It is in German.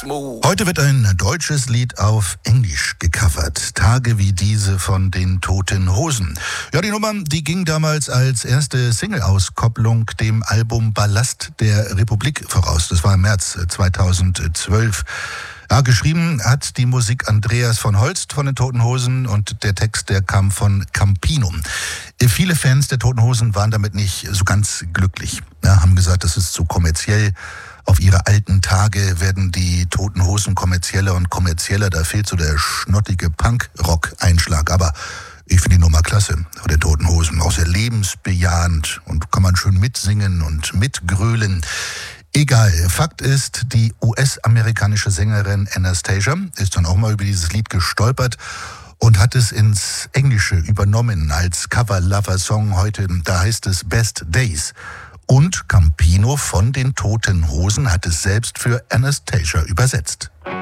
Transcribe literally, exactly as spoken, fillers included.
smooth. Heute wird ein deutsches Lied auf Englisch gecovert. Tage wie diese von den Toten Hosen. Ja, die Nummer, die ging damals als erste Single-Auskopplung dem Album Ballast der Republik voraus. Das war im März zweitausendzwölf. Ja, geschrieben hat die Musik Andreas von Holst von den Toten Hosen und der Text, der kam von Campino. Viele Fans der Toten Hosen waren damit nicht so ganz glücklich. Ja, haben gesagt, das ist zu kommerziell. Auf ihre alten Tage werden die Toten Hosen kommerzieller und kommerzieller. Da fehlt so der schnottige Punk-Rock-Einschlag. Aber ich finde die Nummer klasse von den Toten Hosen. Auch sehr lebensbejahend und kann man schön mitsingen und mitgrölen. Egal, Fakt ist, die U S-amerikanische Sängerin Anastacia ist dann auch mal über dieses Lied gestolpert und hat es ins Englische übernommen als Cover-Lover-Song heute. Da heißt es Best Days. Und Campino von den Toten Hosen hat es selbst für Anastacia übersetzt.